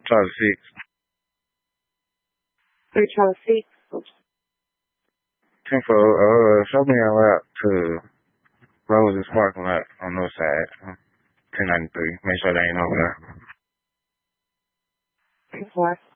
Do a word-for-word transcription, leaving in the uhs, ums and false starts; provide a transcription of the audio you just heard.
Charlie six. Three Charlie six. Ten for uh, show me a route to Rose's parking lot on north side. ten ninety-three. Make sure they ain't over there. Four.